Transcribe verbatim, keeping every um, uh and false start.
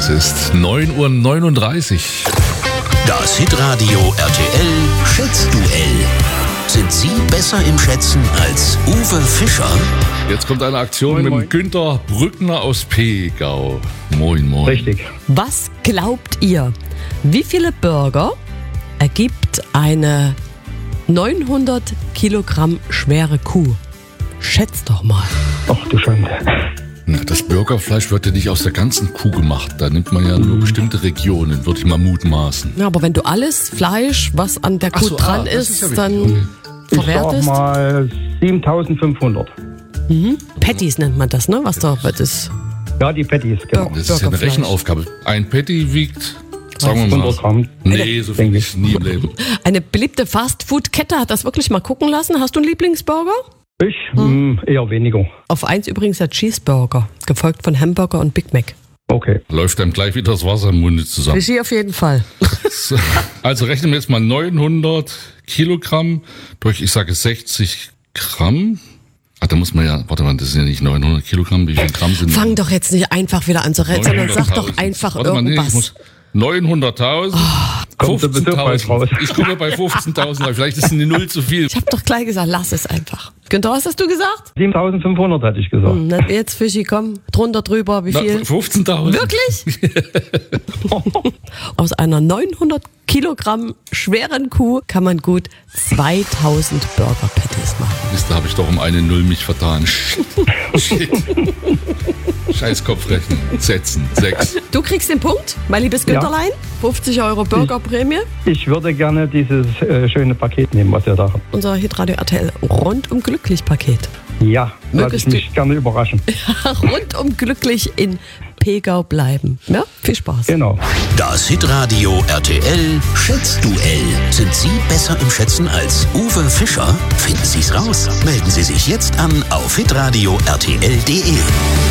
Es ist neun Uhr neununddreißig. Das Hitradio R T L Schätzduell. Sind Sie besser im Schätzen als Uwe Fischer? Jetzt kommt eine Aktion Moin, mit dem moin. Günther Brückner aus Pegau. Moin, moin. Richtig. Was glaubt ihr, wie viele Burger ergibt eine neunhundert Kilogramm schwere Kuh? Schätzt doch mal. Ach du Schande. Na, das Burgerfleisch wird ja nicht aus der ganzen Kuh gemacht. Da nimmt man ja nur bestimmte Regionen, würde ich mal mutmaßen. Ja, aber wenn du alles Fleisch, was an der Ach Kuh so, dran ah, das ist, ist ja wichtig. dann Okay. Ich sag verwertest. mal siebentausendfünfhundert. Patties nennt man das, ne? Was da das ist. Ja, die Patties, genau. Das ist ja eine Burgerfleisch. Rechenaufgabe. Ein Patty wiegt, sagen wir mal, hundert Gramm. nee, so viel denke ich nie im Leben. Eine beliebte Fastfood-Kette hat das wirklich mal gucken lassen. Hast du einen Lieblingsburger? Ich hm. eher weniger. Auf eins übrigens der Cheeseburger, gefolgt von Hamburger und Big Mac. Okay. Läuft einem gleich wieder das Wasser im Munde zusammen. Fischi auf jeden Fall. So, also rechnen wir jetzt mal neunhundert Kilogramm durch, ich sage sechzig Gramm. Ah, da muss man ja, warte mal, das sind ja nicht neunhundert Kilogramm, wie viel Gramm sind Fang doch jetzt nicht einfach wieder an zu reden, sondern sag doch einfach Warte mal, nee, ich irgendwas. muss neunhunderttausend, Kommt sowieso bald raus. fünfzehntausend. Ich komme bei fünfzehntausend, aber vielleicht ist eine Null zu viel. Ich hab doch gleich gesagt, lass es einfach. Günther, was hast du gesagt? siebentausendfünfhundert hätte ich gesagt. Hm, na, jetzt, Fischi, komm, drunter, drüber, wie Na, viel? fünfzehntausend. Wirklich? Aus einer neunhundert Kilogramm schweren Kuh kann man gut zweitausend Burger Patties machen. Mist, da habe ich doch um eine Null mich vertan. Shit. Shit. Scheiß Kopfrechnen. Setzen. Sechs. Du kriegst den Punkt, mein liebes Ja. Güntherlein. fünfzig Euro Burgerprämie. Ich würde gerne dieses äh, schöne Paket nehmen, was ihr da habt. Unser Hitradio R T L rundum glücklich Paket. Ja, lasse Mögest ich mich gerne überraschen. Rundum glücklich in Pegau bleiben. Ja, viel Spaß. Genau. Das Hitradio R T L Schätzduell. Sind Sie besser im Schätzen als Uwe Fischer? Finden Sie's raus. Melden Sie sich jetzt an auf hitradio R T L punkt de.